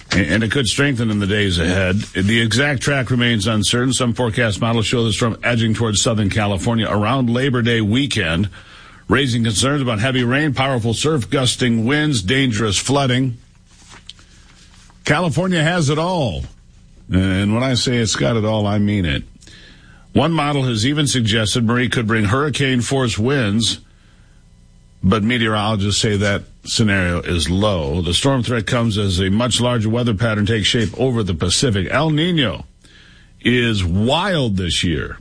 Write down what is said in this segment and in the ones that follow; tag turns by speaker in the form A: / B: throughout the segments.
A: and it could strengthen in the days ahead. The exact track remains uncertain. Some forecast models show the storm edging towards Southern California around Labor Day weekend, raising concerns about heavy rain, powerful surf, gusting winds, dangerous flooding. California has it all. And when I say it's got it all, I mean it. One model has even suggested Marie could bring hurricane-force winds, but meteorologists say that scenario is low. The storm threat comes as a much larger weather pattern takes shape over the Pacific. El Nino is wild this year.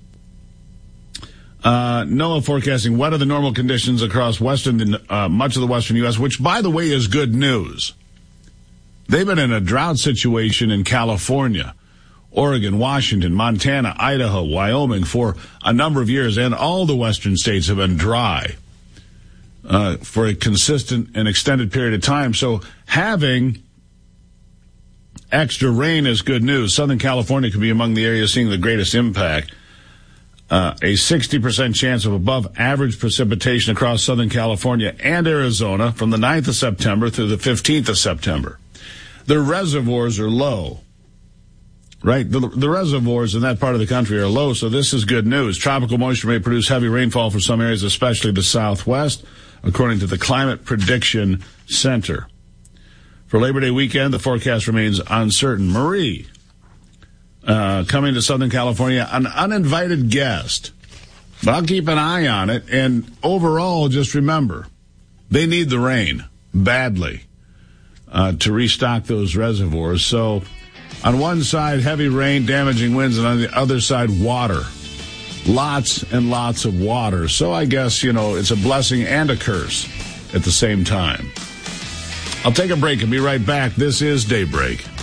A: NOAA forecasting wetter than normal conditions across much of the western U.S., which, by the way, is good news. They've been in a drought situation in California, Oregon, Washington, Montana, Idaho, Wyoming for a number of years, and all the western states have been dry for a consistent and extended period of time. So having extra rain is good news. Southern California could be among the areas seeing the greatest impact. A 60% chance of above average precipitation across Southern California and Arizona from the 9th of September through the 15th of September. The reservoirs are low. Right? The reservoirs in that part of the country are low, so this is good news. Tropical moisture may produce heavy rainfall for some areas, especially the Southwest, according to the Climate Prediction Center. For Labor Day weekend, the forecast remains uncertain. Marie, coming to Southern California, an uninvited guest. But I'll keep an eye on it, and overall, just remember, they need the rain badly to restock those reservoirs. So on one side, heavy rain, damaging winds, and on the other side, water. Lots and lots of water. So I guess, it's a blessing and a curse at the same time. I'll take a break and be right back. This is Daybreak.